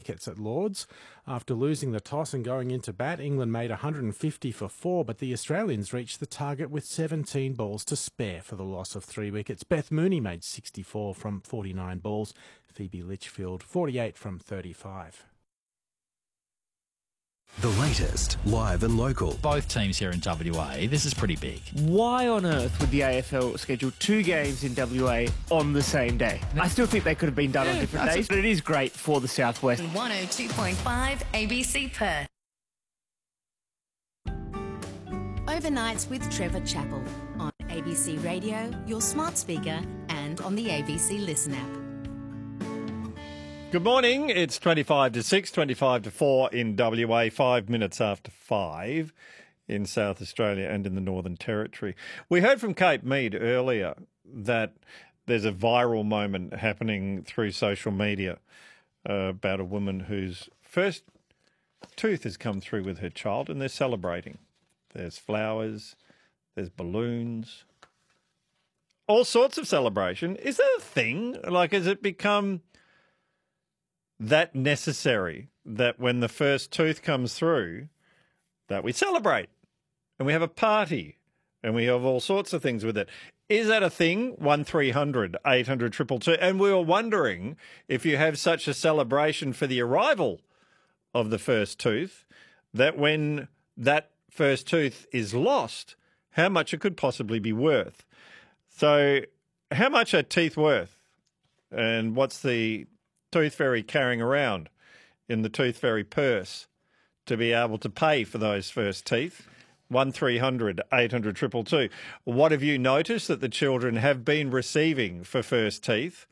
wickets at Lords. After losing the toss and going into bat, England made 150 for 4, but the Australians reached the target with 17 balls to spare for the loss of 3 wickets. Beth Mooney made 64 from 49 balls. Phoebe Litchfield, 48 from 35. The latest, live and local. Both teams here in WA, this is pretty big. Why on earth would the AFL schedule 2 games in WA on the same day? I still think they could have been done on different days, but it is great for the Southwest. 102.5 ABC Perth. Overnights with Trevor Chappell on ABC Radio, your smart speaker, and on the ABC Listen app. Good morning. It's 25 to 6, 25 to 4 in WA, 5 minutes after 5 in South Australia and in the Northern Territory. We heard from Kate Mead earlier that there's a viral moment happening through social media about a woman whose first tooth has come through with her child, and they're celebrating. There's flowers, there's balloons, all sorts of celebration. Is that a thing? Like, has it become that necessary that when the first tooth comes through, that we celebrate and we have a party and we have all sorts of things with it? Is that a thing? 1300 800 222. And we were wondering if you have such a celebration for the arrival of the first tooth, that when that first tooth is lost, how much it could possibly be worth. So how much are teeth worth? And what's the Tooth Fairy carrying around in the Tooth Fairy purse to be able to pay for those first teeth? 1300 800 222. What have you noticed that the children have been receiving for first teeth?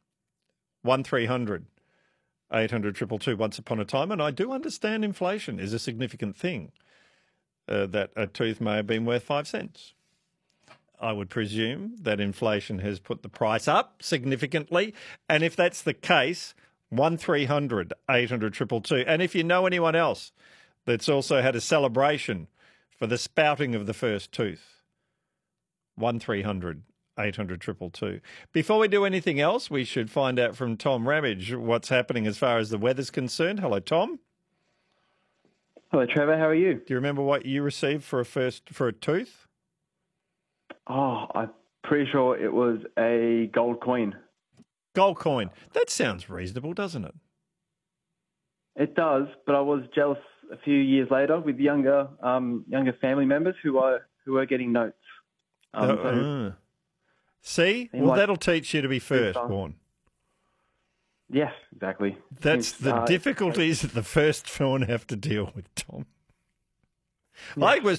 1300 800 222. Once upon a time, and I do understand inflation is a significant thing, that a tooth may have been worth 5 cents. I would presume that inflation has put the price up significantly. And if that's the case, 1300 800 222. And if you know anyone else that's also had a celebration for the spouting of the first tooth, 1300 800 222. Before we do anything else, we should find out from Tom Ramage what's happening as far as the weather's concerned. Hello, Tom. Hello, Trevor. How are you? Do you remember what you received for a tooth? Oh, I'm pretty sure it was a gold coin. Gold coin. That sounds reasonable, doesn't it? It does, but I was jealous a few years later with younger family members who were getting notes. See? Well, that'll teach you to be firstborn. Yes, exactly. That's the difficulties that the firstborn have to deal with, Tom. Yeah. I was